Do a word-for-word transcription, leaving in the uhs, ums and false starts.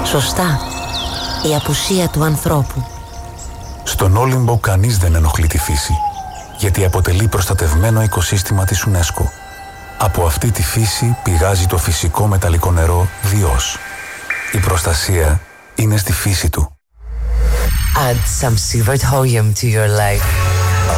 Σωστά. Η απουσία του ανθρώπου. Στον Όλυμπο κανείς δεν ενοχλεί τη φύση, γιατί αποτελεί προστατευμένο οικοσύστημα της UNESCO. Από αυτή τη φύση πηγάζει το φυσικό μεταλλικό νερό Διός. Η προστασία είναι στη φύση του. Add some Sievert Hoyum to your life.